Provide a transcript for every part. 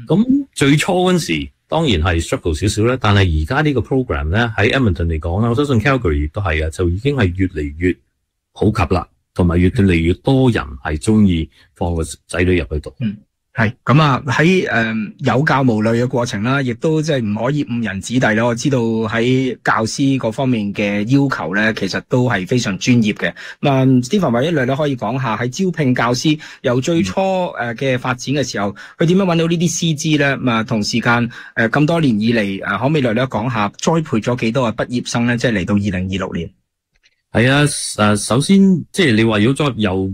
咁最初嗰陣時當然係 struggle 少少啦，但係而家呢個 program 咧喺 Edmonton 嚟講啦，我相信 Calgary 亦都係啊，就已經係越嚟越普及啦，同埋越嚟越多人係中意放個仔女入去讀。 係咁啊！喺有教無類嘅過程啦，亦都即係唔可以誤人子弟啦。我知道喺教師嗰方面嘅要求咧，其實都係非常專業嘅。Stephen 或者略略可以講下喺招聘教師由最初嘅發展嘅時候，佢點樣揾到呢啲師資咧？同時間咁多年以嚟，可唔可以略略講下栽培咗幾多嘅畢業生咧？即係嚟到2026年。 係啊，首先即係你話如果由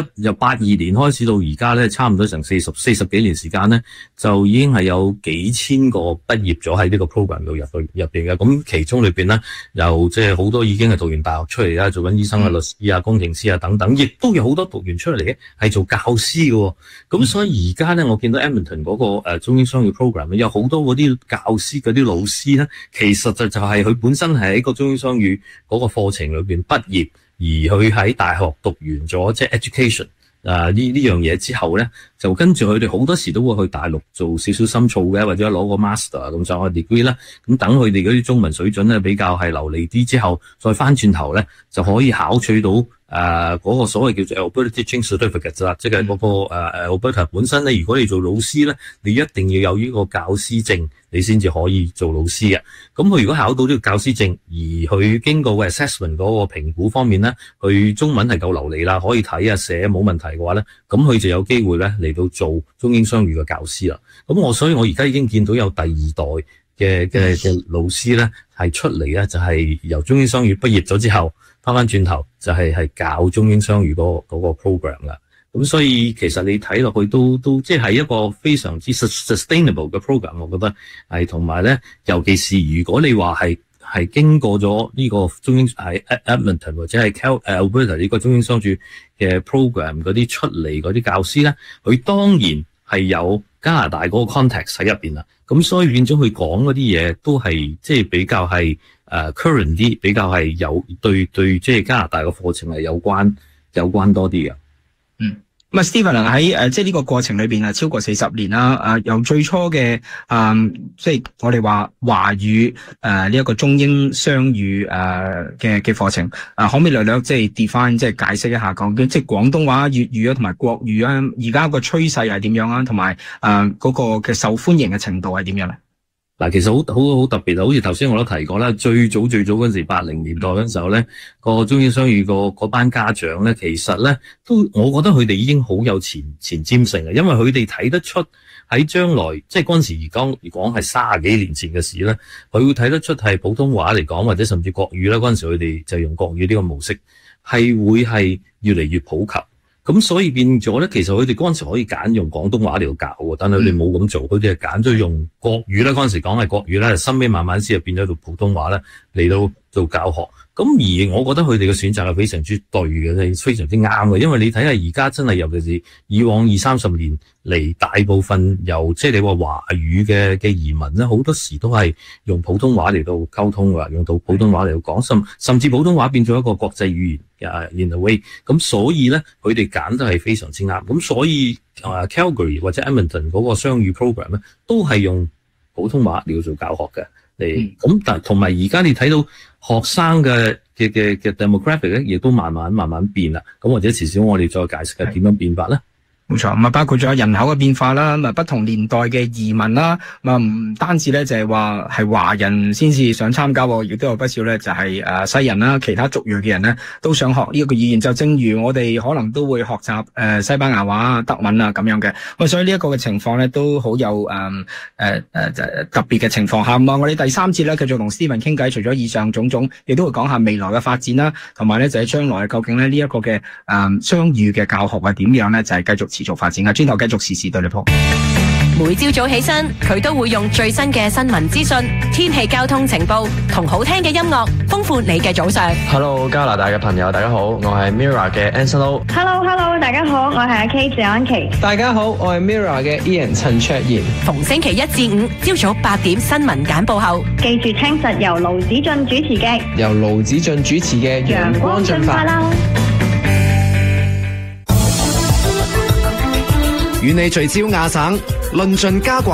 82年開始到而家咧，差唔多成40幾年時間咧，就已經係有幾千個畢業咗喺呢個 program 度入邊嘅。咁其中裏邊咧，又即係好多已經係讀完大學出嚟啦，做緊醫生啊、律師啊、工程師啊等等，亦都有好多讀完出嚟嘅係做教師嘅。咁所以而家咧，我見到 Edmonton 嗰個中英雙語 program 咧，有好多嗰啲教師嗰啲老師咧，其實就係佢本身係喺個中英雙語嗰個課程裏邊畢業，而佢喺大學讀完咗即係 education 呢樣嘢之後咧，就跟住佢哋好多時都會去大陸做少少深造嘅，或者攞個 master 咁上下 degree 啦。咁等佢哋嗰啲中文水準咧比較係流利啲之後，再翻轉頭咧就可以考取到嗰個所謂叫做 Alberta Teaching Certificate 啦，即係嗰個Alberta 本身咧，如果你做老師咧，你一定要有呢個教師證，你先至可以做老師嘅。咁佢如果考到呢個教師證，而佢經過嘅 assessment 嗰個評估方面咧，佢中文係夠流利啦，可以睇啊寫冇問題嘅話咧，咁佢就有機會咧嚟到做中英雙語嘅教師啦。咁所以我而家已經見到有第二代嘅老師咧係出嚟咧，就係由中英雙語畢業咗之後，翻轉頭就係教中英雙語嗰個 program 啦。咁所以其實你睇落去都即係一個非常之 sustainable 嘅 program， 我覺得係。同埋咧，尤其是如果你話係經過咗呢個中英喺 Edmonton 或者係 Alberta 呢個中英雙語嘅 program 嗰啲出嚟嗰啲教師咧，佢當然係有加拿大嗰個 context 喺入邊啦。咁所以變咗佢講嗰啲嘢都係即係比較係current 啲，比較係有對即係加拿大嘅課程係有關多啲嘅。 咁Stephen 喺即係呢個過程裏邊超過40年啦，由最初嘅即係我哋話華語呢一個中英雙語嘅課程，可唔可以略略即係 define 即係解釋一下講即係廣東話、粵語啊同埋國語啊，而家個趨勢係點樣啊？同埋嗰個嘅受歡迎嘅程度係點樣咧？ 嗱，其實好特別啊！好似頭先我都提過啦，最早嗰陣時80年代嗰陣時候咧，個中英雙語嗰班家長咧，其實咧都我覺得佢哋已經好有前瞻性啊，因為佢哋睇得出喺將來，即係嗰陣時而講係30幾年前嘅事咧，佢會睇得出係普通話嚟講或者甚至國語啦，嗰陣時佢哋就用國語呢個模式，係會係越嚟越普及。咁所以變咗咧，其實佢哋嗰陣時可以揀用廣東話嚟教喎，但係佢哋冇咁做，佢哋係揀咗用國語啦。嗰陣時講係國語啦，後尾慢慢先變咗到普通話啦，嚟到做教學。咁而我覺得佢哋嘅選擇係非常之對嘅，係非常之啱嘅，因為你睇下而家真係尤其是以往20-30年嚟，大部分由即係你話華語嘅移民咧，好多時都係用普通話嚟到溝通㗎，用到普通話嚟到講，甚至普通話變咗一個國際語言in a way。咁所以咧，佢哋揀得係非常之啱。咁所以Calgary 或者 Edmonton 嗰個雙語 program 咧，都係用普通話嚟做教學嘅。咁但同埋而家你睇到學生嘅 demographic 咧，亦都慢慢變啦。咁或者遲少我哋再解釋係點樣變法咧？ 冇錯，咁包括咗人口嘅變化啦，不同年代嘅移民啦，唔單止咧就係話係華人先至想參加，亦都有不少咧就係西人啦，其他族裔嘅人咧都想學呢一個語言。就正如我哋可能都會學習西班牙話、德文啊咁樣嘅。咁所以呢一個嘅情況咧都好有特別嘅情況下。咁我哋第三節咧繼續同 Stephen 傾偈，除咗以上種種，亦都會講下未來嘅發展啦，同埋咧就係將來究竟咧呢一個嘅雙語嘅教學係點樣咧，就係繼續持續發展嘅。轉頭繼續時事對你鋪。 每朝早起身，佢都會用最新嘅新聞資訊、天氣、交通情報同好聽嘅音樂，豐富你嘅早上。 Hello， 加拿大嘅朋友，大家好，我係 Mirror 嘅 Anselo。Hello， 大家好，我係阿 K 謝安琪。 大家好，我係 Mirror 嘅 Ian 陳卓賢。 逢星期1至5朝早8點新聞簡報後， 記住聽實由盧子俊主持嘅陽光進化啦。 與你聚焦亞省，論盡加國